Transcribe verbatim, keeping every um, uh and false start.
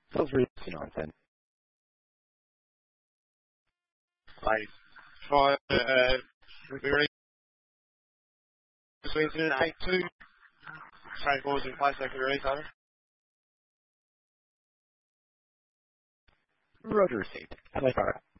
Feels really nonsense. I try, uh, we ready between two and eight two. Straight balls in place, so can we release over? Rotor received. Play fire.